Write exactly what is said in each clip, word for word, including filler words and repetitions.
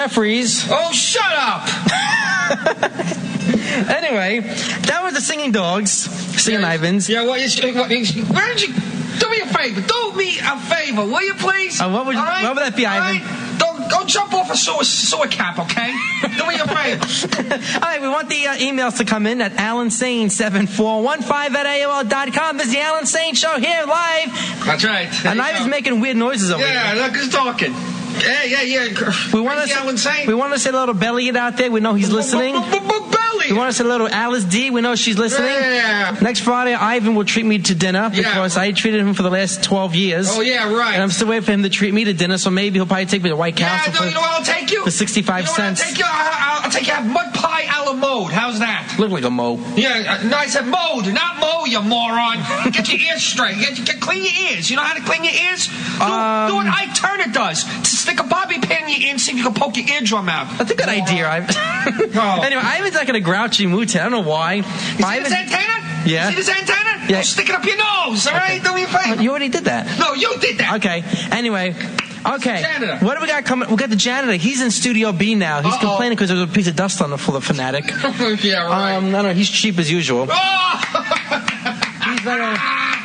Jeffries. Oh, shut up! Anyway, that was the Singing Dogs, Singing yeah, Ivans. Yeah, well, it's, where did you... Do me a favor. Do me a favor, will you, please? Uh, what, would, right? what would that be, All Ivan? Right? Don't, don't jump off a sewer, sewer cap, okay? Do me a favor. All right, we want the uh, emails to come in at Alan Sane seven four one five at A O L dot com. This is the Alan Sane Show here live. That's right. There and Ivan's making weird noises over yeah, here. Yeah, look who's talking. Yeah, yeah, yeah. We want, to Alan say, we want to say a little Belliot out there. We know he's listening. We want to say a little Alice D. We know she's listening. Yeah. Next Friday, Ivan will treat me to dinner because yeah. I treated him for the last twelve years. Oh, yeah, right. And I'm still waiting for him to treat me to dinner, so maybe he'll probably take me to White Castle yeah, no, for, you know what, I'll take you. for sixty-five you know cents. I'll take you, I'll, I'll take you a mud pie a la mode. How's that? Look like a mo. Yeah, uh, no, I said mode, not mo, you moron. Get your ears straight. Get, get, clean your ears. You know how to clean your ears? Do, Um, do what Ike Turner does. Stick a bobby pin in your ear and see if you can poke your eardrum out. That's a good idea, Ivan. Oh. Anyway, Ivan's like in a grouchy mood today. I don't know why. You see Ivan, this antenna? Yeah. You see this antenna? Yeah. Oh, stick it up your nose, all right? Do me a favor. You already did that. No, you did that. Okay. Anyway. Okay. Janitor. What do we got coming? We got the janitor. He's in Studio B now. He's Uh-oh. complaining because there's a piece of dust on the floor, the fanatic. Yeah, right. Um, I don't know. He's cheap as usual. Oh! He's like a...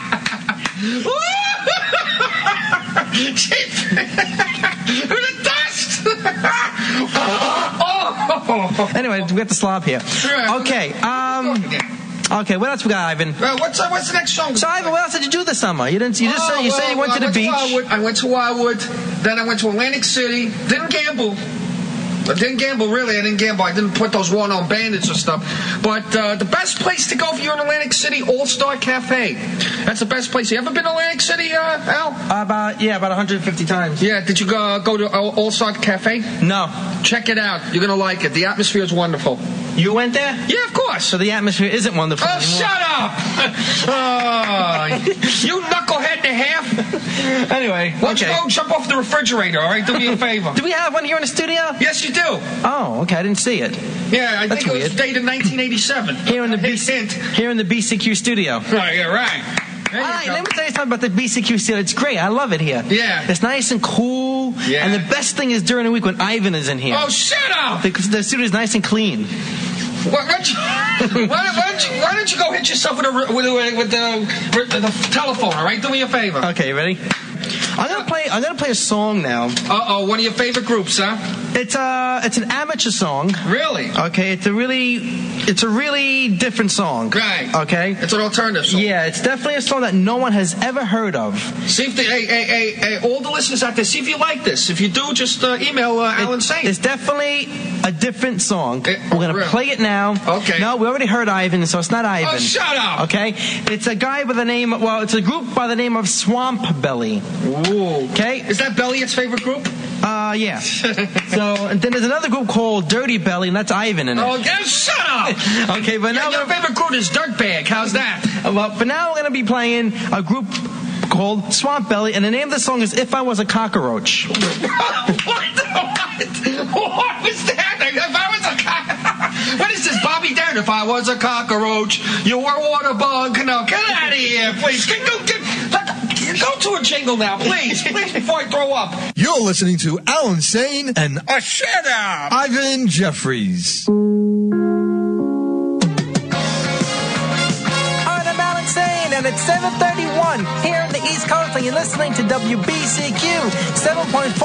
Cheap. With the dust. Oh. Anyway, we got the slob here. Okay. Um. Okay. What else we got, Ivan? Uh, what's uh, what's the next song? So, Ivan, what else did you do this summer? You didn't. You just oh, said you well, said you went well, to the I beach. went to Wildwood. I went to Wildwood. Then I went to Atlantic City. Didn't gamble. I didn't gamble, really. I didn't gamble. I didn't put those one-on bandits or stuff. But uh, the best place to go if you're in Atlantic City, All-Star Cafe. That's the best place. You ever been to Atlantic City, uh, Al? Uh, about yeah, about one hundred fifty times. Yeah. Did you go go to All-Star Cafe? No. Check it out. You're gonna like it. The atmosphere is wonderful. You went there? Yeah, of course. So the atmosphere isn't wonderful Oh, anymore. shut up! Oh, you knucklehead and a half. Anyway, Why don't okay. you go jump off the refrigerator, all right? Do me a favor. Do we have one here in the studio? Yes, you do. Oh, okay. I didn't see it. Yeah, I That's think it weird. was dated nineteen eighty-seven. Here in the B- hint. Here in the B C Q studio. Oh, yeah, right. There All you right, go. let me tell you something about the B C Q studio. It's great. I love it here. Yeah. It's nice and cool. Yeah. And the best thing is during the week when Ivan is in here. Oh, shut up! The, the studio is nice and clean. Why, why, don't you, why, why, don't you, why don't you go hit yourself with, a, with, a, with, the, with the telephone, all right? Do me a favor. Okay, you ready? I'm gonna play. I'm gonna play a song now. Uh oh, one of your favorite groups, huh? It's a. It's an amateur song. Really? Okay. It's a really. It's a really different song. Right. Okay. It's an alternative song. Yeah, it's definitely a song that no one has ever heard of. See if the, hey, hey, hey, hey, all the listeners out there, see if you like this. If you do, just uh, email uh, Alan Sane. It's definitely a different song. It- We're gonna really? play it now. Okay. No, we already heard Ivan, so it's not Ivan. Oh, shut up! Okay. It's a guy by the name. Well, it's a group by the name of Swamp Belly. Ooh. Okay. Is that Belliot's favorite group? Uh, yeah. So, and then there's another group called Dirty Belly, and that's Ivan in it. Oh, yeah, shut up! Okay, but now Your we're- favorite group is Dirtbag. How's that? well, for now we're gonna be playing a group called Swamp Belly, and the name of the song is "If I Was a Cockroach." what? The, what? What was that? If I was a cock... What is this, Bobby Darin? If I was a cockroach, you were a water bug. No, get out of here, please. Get, go, get, let, go to a jingle now, please. Please, before I throw up. You're listening to Alan Sane and Oh, shut up! Ivan Jeffries. All right, I'm Alan Sane, and it's seven thirty-one here on the East Coast, and you're listening to W B C Q seven point four.